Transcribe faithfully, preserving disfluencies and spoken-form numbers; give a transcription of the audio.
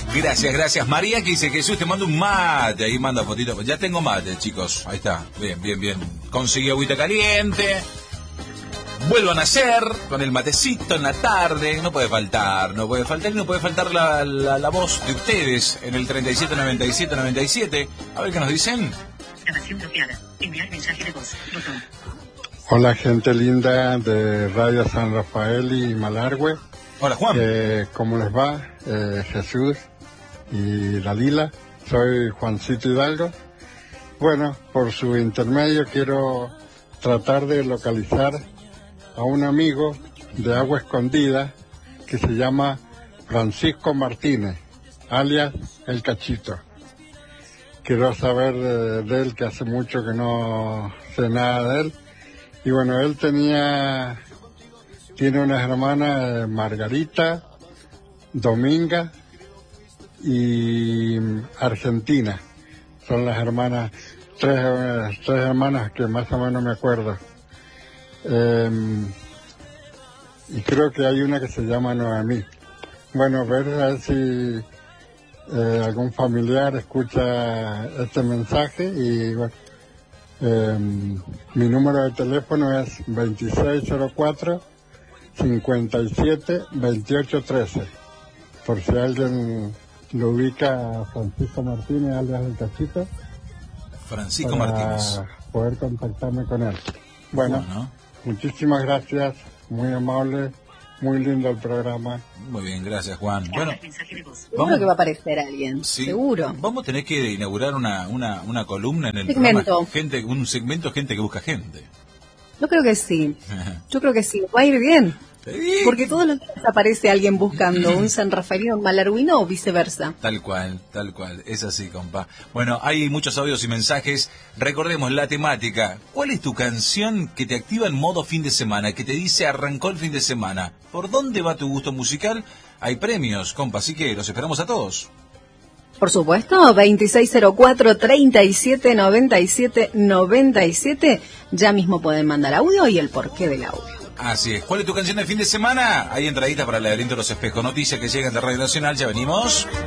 Gracias, gracias. María que dice, Jesús, te mando un mate. Ahí manda fotito. Ya tengo mate, chicos. Ahí está. Bien, bien, bien. Conseguí agüita caliente. Vuelvan a hacer con el matecito en la tarde. No puede faltar, no puede faltar. Y no puede faltar la, la, la voz de ustedes en el treinta y siete noventa y siete noventa y siete. A ver qué nos dicen. Grabación bloqueada. Enviar mensaje de voz. Botón. Hola, gente linda de Radio San Rafael y Malargüe. Hola, Juan. Eh, ¿Cómo les va? Eh, Jesús y Dalila. Soy Juancito Hidalgo. Bueno, por su intermedio quiero tratar de localizar a un amigo de Agua Escondida que se llama Francisco Martínez, alias El Cachito. Quiero saber de, de él, que hace mucho que no sé nada de él. Y bueno, él tenía, tiene unas hermanas, Margarita, Dominga y Argentina. Son las hermanas, tres, tres hermanas que más o menos me acuerdo. Eh, y creo que hay una que se llama Noemí. Bueno, ver a ver si eh, algún familiar escucha este mensaje y bueno. Eh, mi número de teléfono es veintiséis cero cuatro, cincuenta y siete, veintiocho trece. Por si alguien lo ubica a Francisco Martínez, alias El Cachito. Francisco para Martínez. Poder contactarme con él. Bueno, bueno, muchísimas gracias, muy amable, muy lindo el programa. Muy bien, gracias, Juan. Bueno, seguro que va a aparecer alguien, sí, seguro. Vamos a tener que inaugurar una, una, una columna en el segmento. programa. Gente, un segmento gente que busca gente. Yo creo que sí. Yo creo que sí. Va a ir bien. Sí. Porque todos los días aparece alguien buscando un San Rafaelino malarguino o viceversa. Tal cual, tal cual. Es así, compa. Bueno, hay muchos audios y mensajes. Recordemos la temática. ¿Cuál es tu canción que te activa en modo fin de semana? Que te dice arrancó el fin de semana. ¿Por dónde va tu gusto musical? Hay premios, compa. Así que los esperamos a todos. Por supuesto, veintiséis cero cuatro, treinta y siete noventa y siete noventa y siete. Ya mismo pueden mandar audio y el porqué del audio. Así es. ¿Cuál es tu canción de fin de semana? Hay entraditas para el laberinto de los espejos. Noticias que llegan de Radio Nacional. Ya venimos.